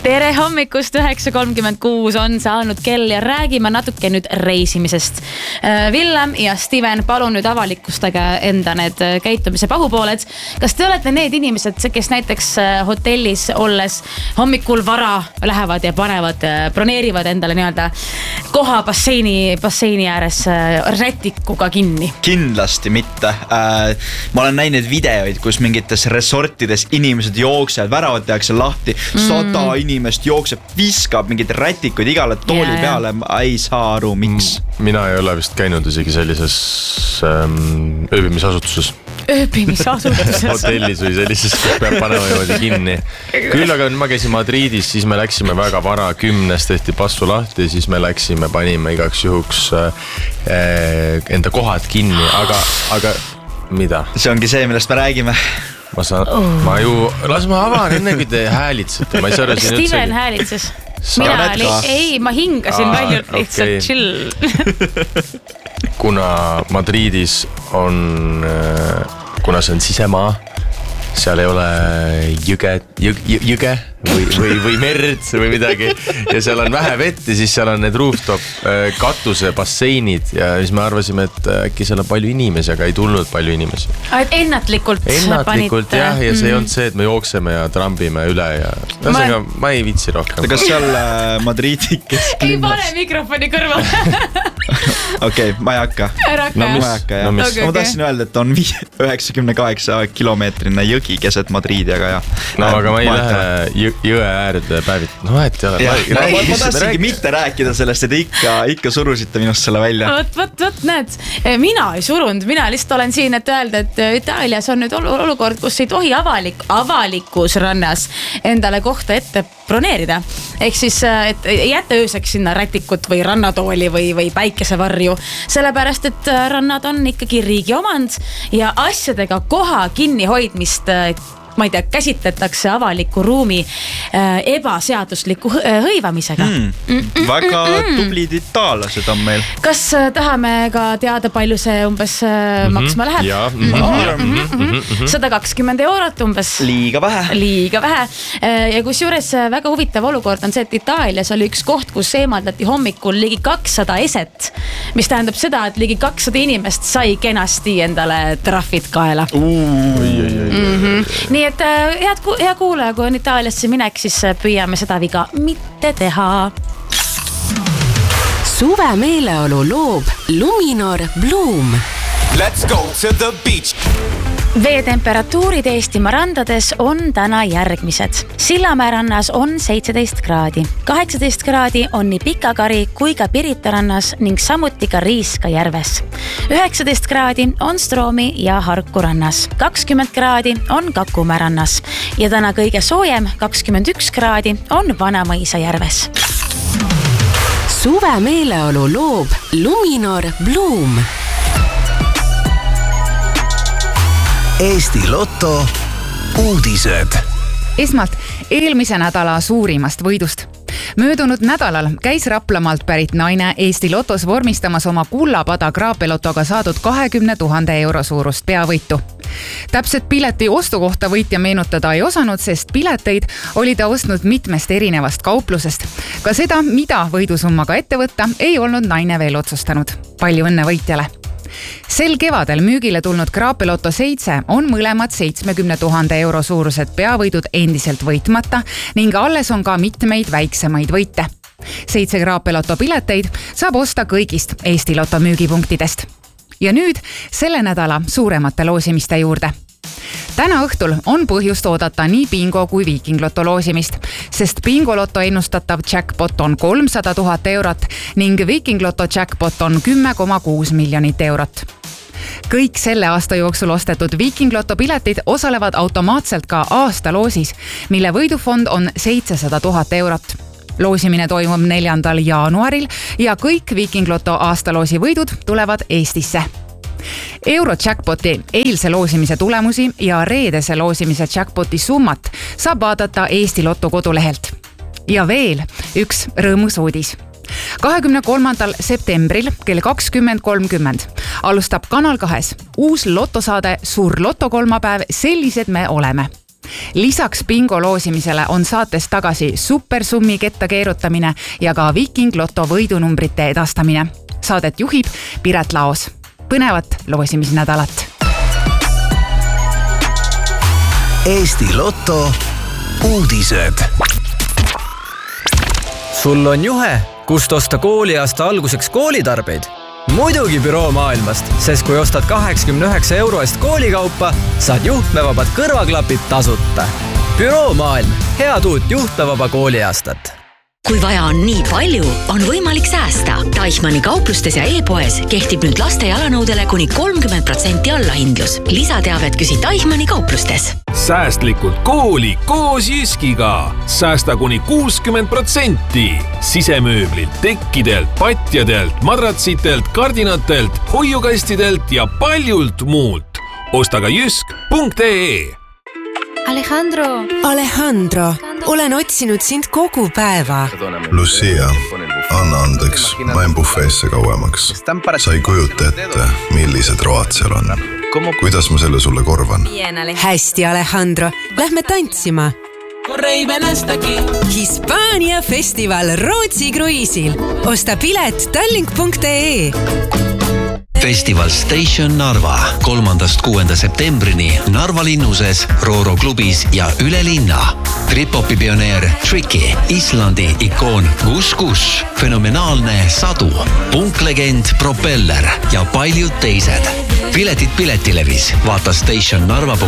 Tere hommikust, 9.36 on saanud kell ja räägime natuke nüüd reisimisest. Villem ja Steven, palun nüüd avalikustage enda need käitumise pahupooled. Kas te olete need inimesed, kes näiteks hotellis olles hommikul vara lähevad ja panevad, broneerivad endale nii-öelda koha basseini ääres rätikuga kinni? Kindlasti mitte. Ma olen näinud videoid, kus mingites resortides inimesed jooksevad, väravad tehakse lahti, 100 inimest jookseb, viskab mingid rätikuid igale tooli peale. Ei saa aru, miks. Mina ei ole vist käinud isegi sellises ööbimisasutuses. Hotellis või sellises, kus peab panema niimoodi kinni. Küll aga ma käisin Madridis, siis me läksime väga vara, 10 tehti passu lahti, siis me läksime, panime igaks juhuks enda kohad kinni, aga mida? See ongi see, millest me räägime. Las ma avan enne, kui te häälitsete. Steven häälitses. Ma hingasin väljult lihtsalt chill. Kuna Madridis on, kuna see on sisemaa, seal ei ole jõge või merd või midagi ja seal on vähe vett ja siis seal on need rooftop katuse basseinid ja siis me arvasime, et äkki seal on palju inimesi, aga ei tulnud palju inimesi. Ennatlikult jah, ja see ei olnud see, et me jookseme ja trambime üle ja ma ei viitsi rohkem. Kas seal Madridi kesklinnas? Ei pane mikrofoni kõrval. Okei, ma ei hakka. Ma tahtsin öelda, et on 98 kilomeetrine jõgi keset Madridi, aga jah. Aga ma ei lähe jõe äärde päevit. Ma tahtsingi mitte rääkida sellest, et ikka surusite minust selle välja. Võt, näed, mina ei surunud, mina lihtsalt olen siin, et öelda, et Itaalias on nüüd olukord, kus ei tohi avalikus rannas endale kohta ette broneerida. Ehk siis, et ei jätta ööseks sinna rätikut või rannatooli või päikesevarju. Sellepärast, et rannad on ikkagi riigi omand ja asjadega koha kinnihoidmist ma ei tea, käsitletakse avaliku ruumi ebaseadusliku hõivamisega. Väga tublid itaallased on meil. Kas tahame ka teada, palju see umbes maksma läheb? 120 eurot umbes. Liiga vähe. Ja kus juures väga huvitav olukord on see, et Itaalias oli üks koht, kus eemaldati hommikul ligi 200 eset, mis tähendab seda, et ligi 200 inimest sai kenasti endale trahvid kaela. Nii et hea kuulaja, kui on Itaaliasse minek, siis püüame seda viga mitte teha. Suve meeleolu loob Luminor Bloom. Let's go to the beach. Veetemperatuurid Eestimaa randades on täna järgmised. Sillamäe rannas on 17 kraadi. 18 kraadi on nii Pikakari kui ka Pirita rannas ning samuti ka Riiska järves. 19 kraadi on Stroomi ja Harku rannas. 20 kraadi on Kakumäe rannas. Ja täna kõige soojem 21 kraadi on Vanamõisa järves. Suve meeleolu loob Luminor Bloom. Eesti Lotto uudised. Esmalt eelmise nädala suurimast võidust. Möödunud nädalal käis Raplamaalt pärit naine Eesti Lotos vormistamas oma kullapada Kraapelotoga saadud 20 000 euro suurust peavõitu. Täpselt pileti ostukohta võitja meenutada ei osanud, sest pileteid oli ta ostnud mitmest erinevast kauplusest. Ka seda, mida võidusummaga ette võtta, ei olnud naine veel otsustanud. Palju õnne võitjale! Sel kevadel müügile tulnud Kraapeloto 7 on mõlemad 70 000 euro suurused peavõidud endiselt võitmata ning alles on ka mitmeid väiksemaid võite. 7 Kraapeloto pileteid saab osta kõigist Eesti Loto müügipunktidest. Ja nüüd selle nädala suuremate loosimiste juurde. Täna õhtul on põhjust oodata nii Bingo kui Viiking Loto loosimist, sest Bingo Loto ennustatav jackpot on 300 000 eurot ning Viiking Loto jackpot on 10,6 miljonit eurot. Kõik selle aasta jooksul ostetud Viiking Loto piletid osalevad automaatselt ka aastaloosis, mille võidufond on 700 000 eurot. Loosimine toimub 4. jaanuaril ja kõik Viiking Loto aastaloosi võidud tulevad Eestisse. Eurojackpoti eilse loosimise tulemusi ja reedese loosimise jackpoti summat saab vaadata Eesti Lotto kodulehelt. Ja veel üks rõõmus uudis. 23. septembril kell 20.30 alustab Kanal 2 uus lotosaade Suur Loto kolmapäev, sellised me oleme. Lisaks bingo loosimisele on saates tagasi supersummi ketta keerutamine ja ka Viking Loto võidunumbrite edastamine. Saadet juhib Piret Laos. Põnevat loosimisnädalat. Eesti Loto uudised. Sul on juhe, kust osta kooliaasta alguseks koolitarbeid? Muidugi Büroo maailmast, sest kui ostad 89 € eest koolikaupa, saad juhtmevabad kõrvaklapid tasuta. Büroo maailm, head uut juhtmevaba kooliaastat. Kui vaja on nii palju, on võimalik säästa. Teichmanni kauplustes ja e-poes kehtib nüüd laste jalanõudele kuni 30% allahindlus. Lisateavet küsi Teichmanni kauplustes. Säästlikult kooli koos Jyskiga. Säästa kuni 60%. Sisemööblilt, tekkidelt, patjadelt, madratsitelt, kardinatelt, hoiukastidelt ja paljult muult. Osta ka jysk.ee. Alejandro, olen otsinud sind kogu päeva. Lucia, anna andeks, ma en bufeesse kauemaks. Sa ei kujuta ette, millised road seal on. Kuidas ma selle sulle korvan? Hästi, Alejandro, lähme tantsima. Hispaania festival Rootsi kruiisil. Osta pilet tallink.ee. Festival Station Narva 3.–6. septembrini Narva linnuses, Rooro klubis ja üle linna. Trip-hopi pioneer Tricky, Islandi ikoon Gus, fenomenaalne Sadu, punklegend Propeller ja paljud teised. Piletid Piletilevis, vaata stationnarva.ee.